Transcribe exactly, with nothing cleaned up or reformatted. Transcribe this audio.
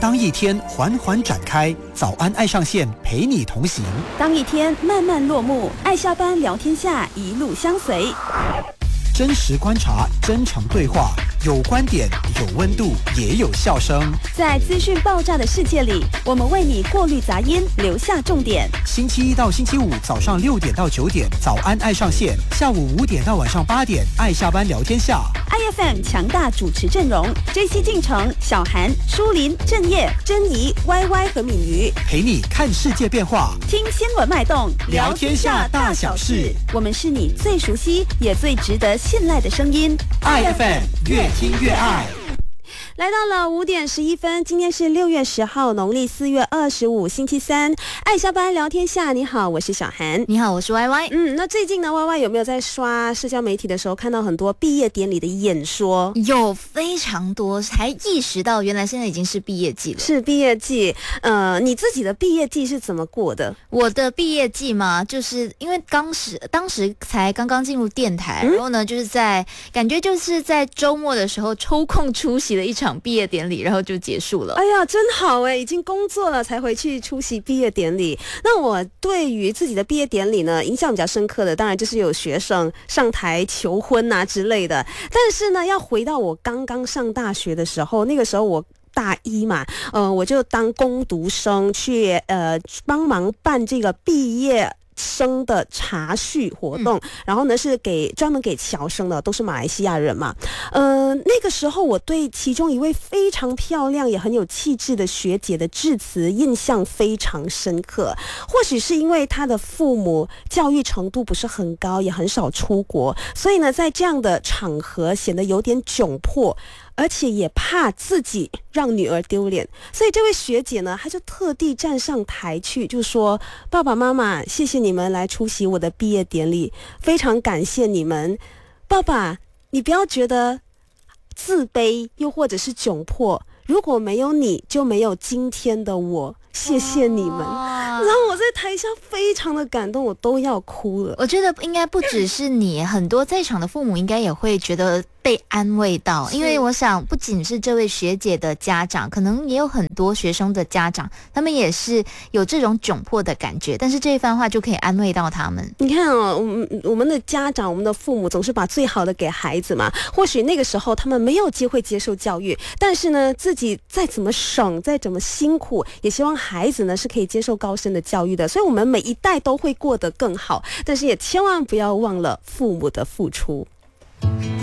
当一天缓缓展开，早安爱上线陪你同行； 当一天慢慢落幕，爱下班聊天下一路相随。 真实观察，真诚对话，有观点，有温度，也有笑声。 在资讯爆炸的世界里，我们为你过滤杂音，留下重点。 星期一到星期五早上六点到九点，早安爱上线；下午五点到晚上八点，爱下班聊天下。 I F M 强大主持阵容 ：J C 进城、小韩、舒林、郑业、珍怡、Y Y 和敏瑜， 陪你看世界变化， 听新闻脉动， 聊天下大小事。 我们是你最熟悉也最值得信赖的声音。 I F M 越听越爱。 来到了五点十一分，今天是六月十号，农历四月二十五，星期三。爱下班聊天下，你好，我是小韩。 你好，我是 Y Y。 嗯，那最近呢 ，Y Y 有没有在刷社交媒体的时候看到很多毕业典礼的演说？ 有非常多，才意识到原来现在已经是毕业季了。 是毕业季，呃，你自己的毕业季是怎么过的？ 我的毕业季嘛，就是因为当时当时才刚刚进入电台，嗯、然后呢，就是在感觉就是在周末的时候抽空出席了一场毕业典礼，然后就结束了。 哎呀，真好哎！已经工作了才回去出席毕业典礼。那我对于自己的毕业典礼呢，印象比较深刻的，当然就是有学生上台求婚啊之类的。但是呢，要回到我刚刚上大学的时候，那个时候我大一嘛，呃，我就当工读生去呃帮忙办这个毕业生的茶叙活动、嗯、然后呢是给专门给侨生的，都是马来西亚人嘛。呃，那个时候我对其中一位非常漂亮也很有气质的学姐的致辞印象非常深刻，或许是因为她的父母教育程度不是很高，也很少出国，所以呢在这样的场合显得有点窘迫，而且也怕自己让女儿丢脸，所以这位学姐呢，她就特地站上台去，就说：“爸爸妈妈，谢谢你们来出席我的毕业典礼，非常感谢你们。爸爸，你不要觉得自卑，又或者是窘迫，如果没有你，就没有今天的我。”谢谢你们，然后我在台下非常的感动，我都要哭了。 我觉得应该不只是你，很多在场的父母应该也会觉得被安慰到，因为我想不仅是这位学姐的家长，可能也有很多学生的家长，他们也是有这种窘迫的感觉，但是这一番话就可以安慰到他们。 你看哦，我们我们的家长，我们的父母总是把最好的给孩子嘛，或许那个时候他们没有机会接受教育，但是呢自己再怎么省，再怎么辛苦，也希望孩子呢是可以接受高深的教育的，所以我们每一代都会过得更好，但是也千万不要忘了父母的付出。